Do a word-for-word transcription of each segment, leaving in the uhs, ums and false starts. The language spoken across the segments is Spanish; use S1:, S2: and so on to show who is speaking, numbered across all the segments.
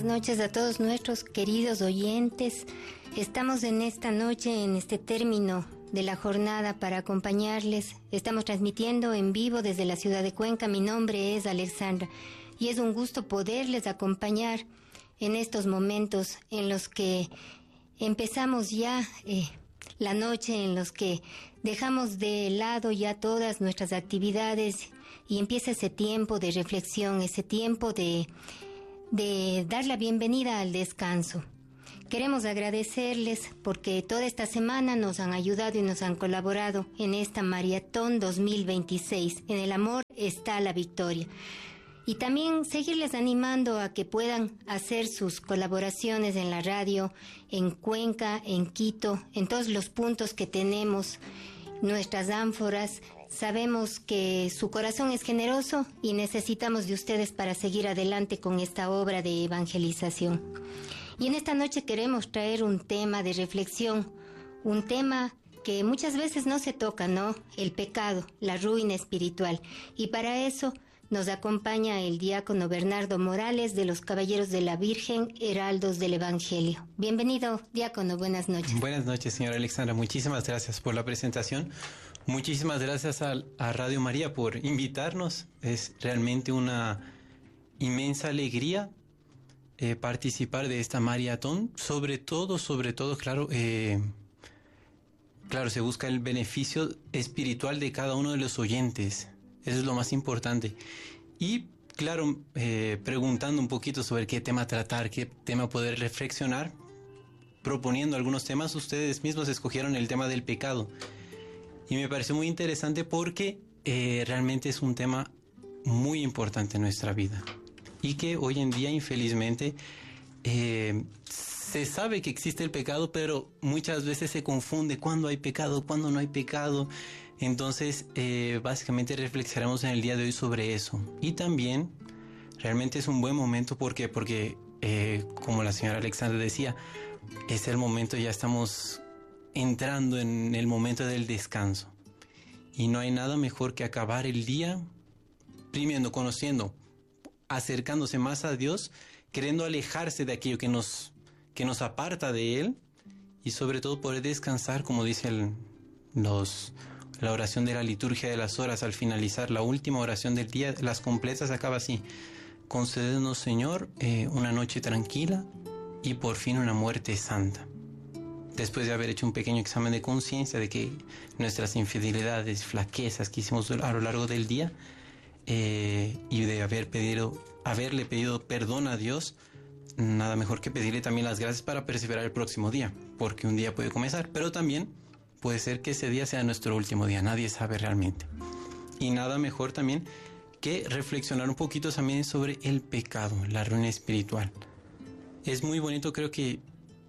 S1: noches a todos nuestros queridos oyentes. Estamos en esta noche, en este término de la jornada para acompañarles. Estamos transmitiendo en vivo desde la ciudad de Cuenca. Mi nombre es Alexandra y es un gusto poderles acompañar en estos momentos en los que empezamos ya eh, la noche, en los que dejamos de lado ya todas nuestras actividades y empieza ese tiempo de reflexión, ese tiempo de, de dar la bienvenida al descanso. Queremos agradecerles porque toda esta semana nos han ayudado y nos han colaborado en esta Maratón dos mil veintiséis. En el amor está la victoria. Y también seguirles animando a que puedan hacer sus colaboraciones en la radio, en Cuenca, en Quito, en todos los puntos que tenemos, nuestras ánforas. Sabemos que su corazón es generoso y necesitamos de ustedes para seguir adelante con esta obra de evangelización. Y en esta noche queremos traer un tema de reflexión, un tema que muchas veces no se toca, ¿no? El pecado, la ruina espiritual. Y para eso nos acompaña el diácono Bernardo Morales de los Caballeros de la Virgen, Heraldos del Evangelio. Bienvenido, diácono, buenas noches.
S2: Buenas noches, señora Alexandra. Muchísimas gracias por la presentación. Muchísimas gracias a, a Radio María por invitarnos. Es realmente una inmensa alegría eh, participar de esta maratón. Sobre todo, sobre todo, claro, eh, claro, se busca el beneficio espiritual de cada uno de los oyentes. Eso es lo más importante. Y claro, eh, preguntando un poquito sobre qué tema tratar, qué tema poder reflexionar, proponiendo algunos temas, ustedes mismos escogieron el tema del pecado. Y me pareció muy interesante porque eh, realmente es un tema muy importante en nuestra vida. Y que hoy en día, infelizmente, eh, se sabe que existe el pecado, pero muchas veces se confunde cuándo hay pecado, cuándo no hay pecado. Entonces, eh, básicamente reflexionaremos en el día de hoy sobre eso. Y también, realmente es un buen momento porque, porque eh, como la señora Alexandra decía, es el momento, ya estamos entrando en el momento del descanso. Y no hay nada mejor que acabar el día, primero conociendo, acercándose más a Dios, queriendo alejarse de aquello que nos, que nos aparta de Él, y sobre todo poder descansar, como dice el, los... la oración de la liturgia de las horas al finalizar, la última oración del día, las completas, acaba así: concédenos, Señor, eh, una noche tranquila y por fin una muerte santa. Después de haber hecho un pequeño examen de conciencia de que nuestras infidelidades, flaquezas que hicimos a lo largo del día, eh, y de haber pedido, haberle pedido perdón a Dios, nada mejor que pedirle también las gracias para perseverar el próximo día, porque un día puede comenzar, pero también puede ser que ese día sea nuestro último día, nadie sabe realmente. Y nada mejor también que reflexionar un poquito también sobre el pecado, la ruina espiritual. Es muy bonito, creo que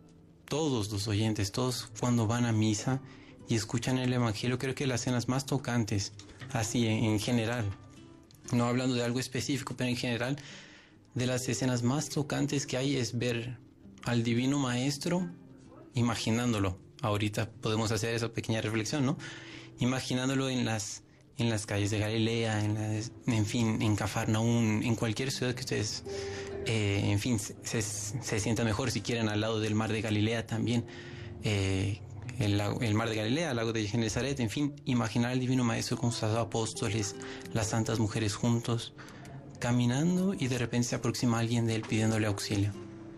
S2: todos los oyentes, todos cuando van a misa y escuchan el Evangelio, creo que las escenas más tocantes, así en, en general, no hablando de algo específico, pero en general, de las escenas más tocantes que hay es ver al Divino Maestro imaginándolo. Ahorita podemos hacer esa pequeña reflexión, ¿no? Imaginándolo en las, en las calles de Galilea, en, las, en fin, en Cafarnaún, en cualquier ciudad que ustedes, eh, en fin, se, se sientan mejor, si quieren, al lado del mar de Galilea también, eh, el, lago, el mar de Galilea, el lago de Genezaret, en fin, imaginar al Divino Maestro con sus apóstoles, las santas mujeres juntos, caminando, y de repente se aproxima alguien de él pidiéndole auxilio.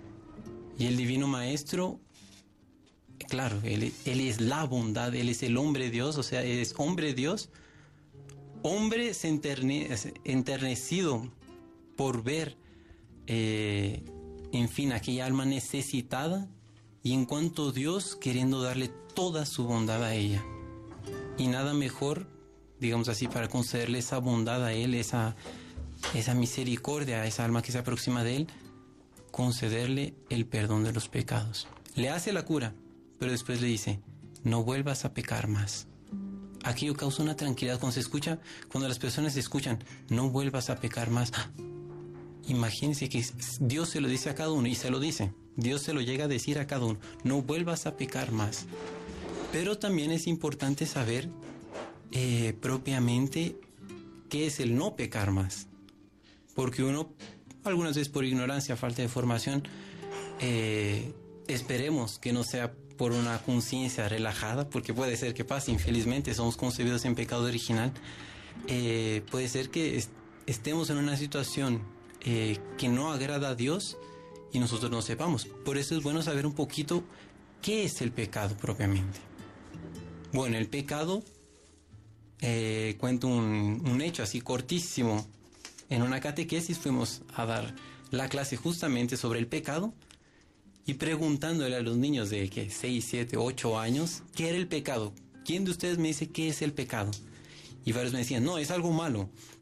S2: Y el Divino Maestro, claro, él, él es la bondad, él es el hombre Dios, o sea, es hombre Dios, hombre se enterne, enternecido por ver, eh, en fin, aquella alma necesitada, y en cuanto Dios queriendo darle toda su bondad a ella. Y nada mejor, digamos así, para concederle esa bondad a él, esa, esa misericordia a esa alma que se aproxima de él, concederle el perdón de los pecados. Le hace la cura, pero después le dice: no vuelvas a pecar más. Aquello causa una tranquilidad cuando se escucha, cuando las personas escuchan: no vuelvas a pecar más. Imagínense que Dios se lo dice a cada uno, y se lo dice. Dios se lo llega a decir a cada uno: no vuelvas a pecar más. Pero también es importante saber eh, propiamente qué es el no pecar más. Porque uno algunas veces por ignorancia, falta de formación. Eh, esperemos que no sea por una conciencia relajada, porque puede ser que pase, infelizmente somos concebidos en pecado original. Eh, puede ser que est- estemos en una situación eh, que no agrada a Dios y nosotros no sepamos. Por eso es bueno saber un poquito qué es el pecado propiamente. Bueno, el pecado, eh, cuento un, un hecho así cortísimo. En una catequesis fuimos a dar la clase justamente sobre el pecado y preguntándole a los niños de ¿qué? seis, siete, ocho años, ¿qué era el pecado? ¿Quién de ustedes me dice qué es el pecado? Y varios me decían, no, es algo malo.